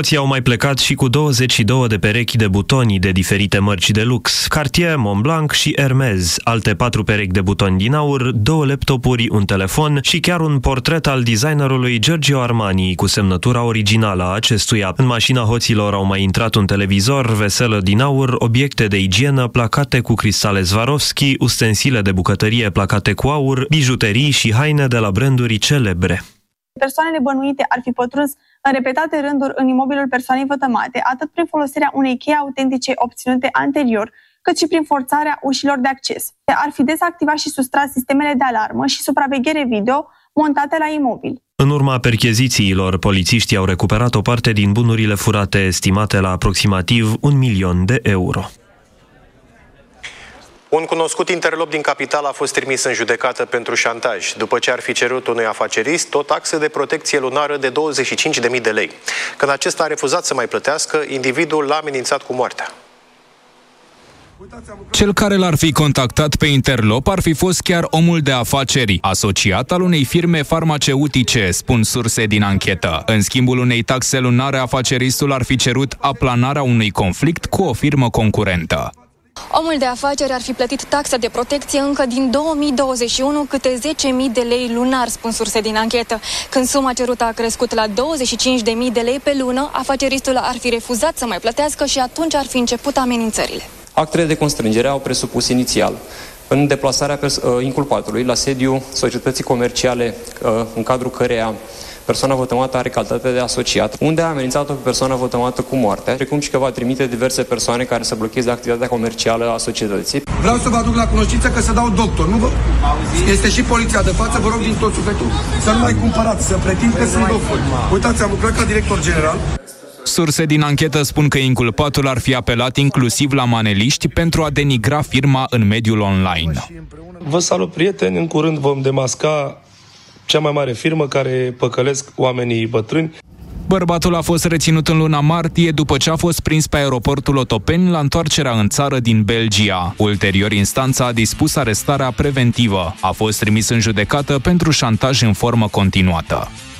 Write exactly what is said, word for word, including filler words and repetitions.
Hoții au mai plecat și cu douăzeci și două de perechi de butoni de diferite mărci de lux, Cartier, Montblanc și Hermès, alte patru perechi de butoni din aur, două laptopuri, un telefon și chiar un portret al designerului Giorgio Armani cu semnătura originală a acestuia. În mașina hoților au mai intrat un televizor, veselă din aur, obiecte de igienă placate cu cristale Swarovski, ustensile de bucătărie placate cu aur, bijuterii și haine de la branduri celebre. Persoanele bănuite ar fi pătruns în repetate rânduri în imobilul persoanei vătămate, atât prin folosirea unei chei autentice obținute anterior, cât și prin forțarea ușilor de acces. Ar fi dezactivat și sustras sistemele de alarmă și supraveghere video montate la imobil. În urma perchezițiilor, polițiștii au recuperat o parte din bunurile furate, estimate la aproximativ un milion de euro. Un cunoscut interlop din capitală a fost trimis în judecată pentru șantaj, după ce ar fi cerut unui afacerist o taxă de protecție lunară de douăzeci și cinci de mii de lei. Când acesta a refuzat să mai plătească, individul l-a amenințat cu moartea. Cel care l-ar fi contactat pe interlop ar fi fost chiar omul de afaceri, asociat al unei firme farmaceutice, spun surse din anchetă. În schimbul unei taxe lunare, afaceristul ar fi cerut aplanarea unui conflict cu o firmă concurentă. Omul de afaceri ar fi plătit taxa de protecție încă din două mii douăzeci și unu, câte zece mii de lei lunar, spun surse din anchetă. Când suma cerută a crescut la douăzeci și cinci de mii de lei pe lună, afaceristul ar fi refuzat să mai plătească și atunci ar fi început amenințările. Actele de constrângere au presupus inițial în deplasarea inculpatului la sediul societății comerciale în cadrul căreia persoana vătămată are calitate de asociat, unde a amenințat-o pe persoana vătămată cu moartea, precum și că va trimite diverse persoane care să blocheze activitatea comercială a societății. Vreau să vă aduc la cunoștință că se dau doctor, nu vă? Este și poliția de față, vă rog din tot sufletul să nu mai cumpărați, să pretind că sunt doctor. Uitați, am lucrat ca director general. Surse din anchetă spun că inculpatul ar fi apelat inclusiv la maneliști pentru a denigra firma în mediul online. Vă salut, prieteni, în curând vom demasca cea mai mare firmă care păcălesc oamenii bătrâni. Bărbatul a fost reținut în luna martie după ce a fost prins pe aeroportul Otopeni la întoarcerea în țară din Belgia. Ulterior, instanța a dispus arestarea preventivă. A fost trimis în judecată pentru șantaj în formă continuată.